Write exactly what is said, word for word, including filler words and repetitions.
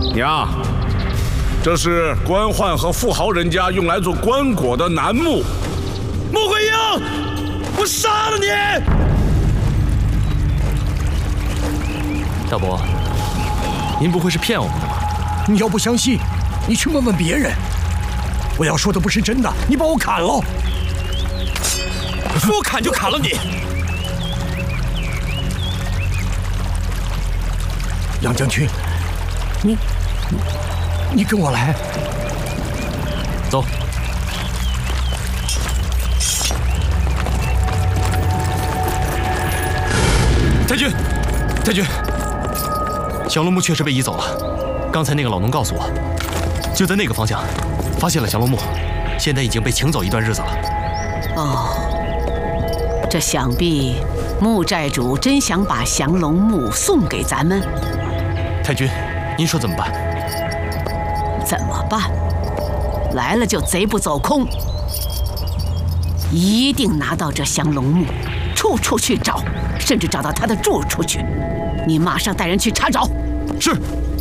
娘，这是官宦和富豪人家用来做棺椁的楠木。穆桂英，我杀了你！ 大伯，您不会是骗我们的吧？ 你要不相信，你去问问别人。我要说的不是真的，你把我砍了。 说砍就砍了你！ 杨将军，你你跟我来。 走。太君，太君，降龙木确实被移走了。刚才那个老农告诉我，就在那个方向发现了降龙木，现在已经被请走一段日子了。 哦，这想必穆寨主真想把降龙木送给咱们。 太君，您说怎么办？ 怎么办？来了就贼不走空，一定拿到这降龙木，处处去找，甚至找到他的住处去。你马上带人去查找。 是。